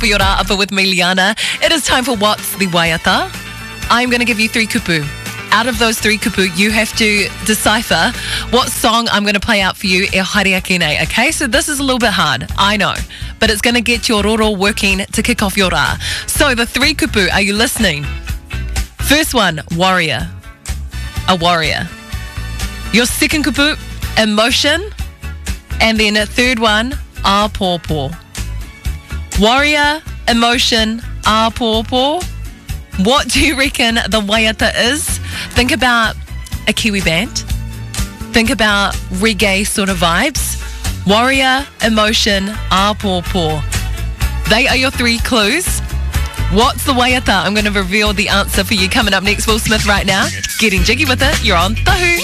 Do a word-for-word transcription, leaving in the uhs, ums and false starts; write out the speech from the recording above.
Your Rā Upper with me, Liana. It is time for What's the Waiata? I'm going to give you three kupu. Out of those three kupu, you have to decipher what song I'm going to play out for you e haere ake nei, okay? So this is a little bit hard, I know, but it's going to get your roro working to kick off your rā. So the three kupu, are you listening? First one, warrior. A warrior. Your second kupu, emotion. And then a third one, a pōpō. Warrior, emotion, a pōpō. What do you reckon the waiata is? Think about a Kiwi band. Think about reggae sort of vibes. Warrior, emotion, a pōpō. They are your three clues. What's the waiata? I'm going to reveal the answer for you coming up next. Will Smith right now. Getting jiggy with it. You're on Tahu.